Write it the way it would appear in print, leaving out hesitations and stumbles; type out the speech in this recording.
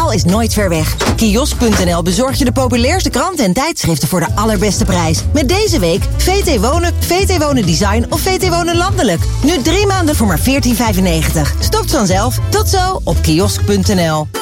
Kiosk.nl is nooit ver weg. Kiosk.nl bezorgt je de populairste kranten en tijdschriften voor de allerbeste prijs. Met deze week VT Wonen, VT Wonen Design of VT Wonen Landelijk. Nu 3 maanden voor maar €14,95. Stopt vanzelf. Tot zo op Kiosk.nl.